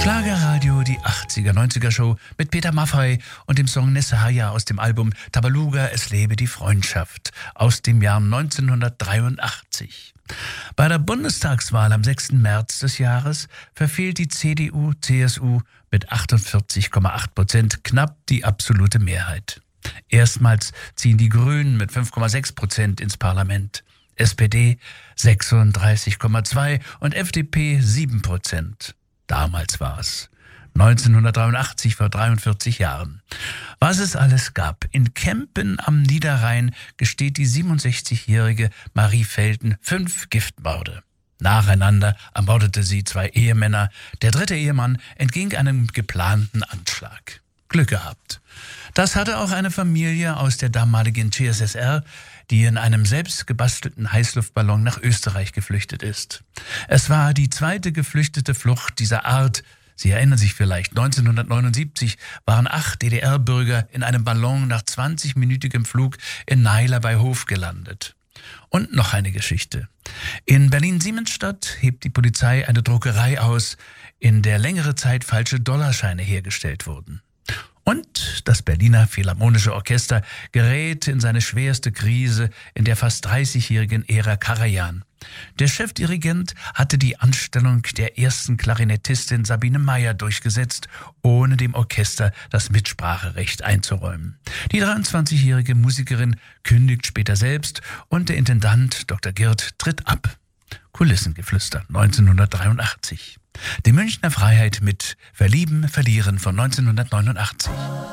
Schlagerradio, die 80er-90er-Show mit Peter Maffay und dem Song Nessaya aus dem Album Tabaluga, es lebe die Freundschaft aus dem Jahr 1983. Bei der Bundestagswahl am 6. März des Jahres verfehlt die CDU-CSU mit 48,8% knapp die absolute Mehrheit. Erstmals ziehen die Grünen mit 5,6% ins Parlament, SPD 36,2% und FDP 7%. Damals war es 1983, vor 43 Jahren. Was es alles gab. In Kempen am Niederrhein gesteht die 67-jährige Marie Felten 5 Giftmorde. Nacheinander ermordete sie 2 Ehemänner. Der 3. Ehemann entging einem geplanten Anschlag. Glück gehabt. Das hatte auch eine Familie aus der damaligen CSSR, die in einem selbst gebastelten Heißluftballon nach Österreich geflüchtet ist. Es war die 2. geflüchtete Flucht dieser Art. Sie erinnern sich vielleicht, 1979 waren 8 DDR-Bürger in einem Ballon nach 20-minütigem Flug in Naila bei Hof gelandet. Und noch eine Geschichte. In Berlin-Siemensstadt hebt die Polizei eine Druckerei aus, in der längere Zeit falsche Dollarscheine hergestellt wurden. Und das Berliner Philharmonische Orchester gerät in seine schwerste Krise in der fast 30-jährigen Ära Karajan. Der Chefdirigent hatte die Anstellung der ersten Klarinettistin Sabine Meyer durchgesetzt, ohne dem Orchester das Mitspracherecht einzuräumen. Die 23-jährige Musikerin kündigt später selbst und der Intendant Dr. Girt tritt ab. Kulissengeflüster 1983. Die Münchner Freiheit mit Verlieben, Verlieren von 1989.